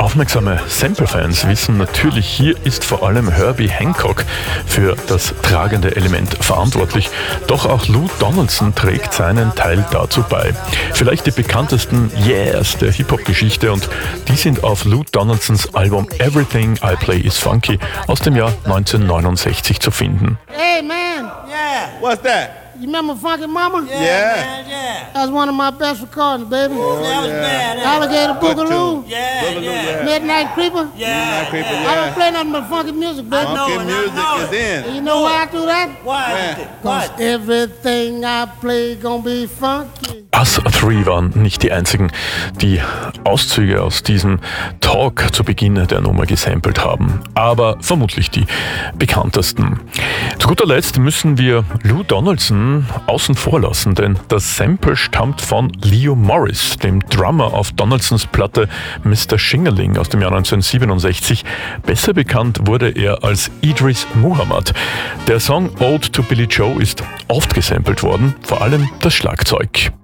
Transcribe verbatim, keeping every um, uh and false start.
Aufmerksame Sample-Fans wissen natürlich, hier ist vor allem Herbie Hancock für das tragende Element verantwortlich. Doch auch Lou Donaldson trägt seinen Teil dazu bei. Vielleicht die bekanntesten Yeahs der Hip-Hop-Geschichte, und die sind auf Lou Donaldsons Album Everything I Play Is Funky aus dem Jahr neunzehnhundertneunundsechzig zu finden. Hey man! Yeah. What's that? You remember Funky Mama? Yeah. Man, yeah. That was one of my best recordings, baby. Oh, That was yeah. bad. Alligator Good Boogaloo, tune. Yeah, Boogaloo, yeah. Midnight Creeper. Yeah. Midnight Creeper, I yeah. don't play nothing but funky music, baby. I know Funky it, I music know is it. in. And you know why I do that? Why? Yeah. Cause What? everything I play gonna be funky. Us Three waren nicht die einzigen, die Auszüge aus diesem Talk zu Beginn der Nummer gesampelt haben, aber vermutlich die bekanntesten. Zu guter Letzt müssen wir Lou Donaldson außen vor lassen, denn das Sample stammt von Leo Morris, dem Drummer auf Donaldsons Platte Mister Shingerling aus dem Jahr neunzehnhundertsiebenundsechzig. Besser bekannt wurde er als Idris Muhammad. Der Song Ode to Billy Joe ist oft gesampelt worden, vor allem das Schlagzeug.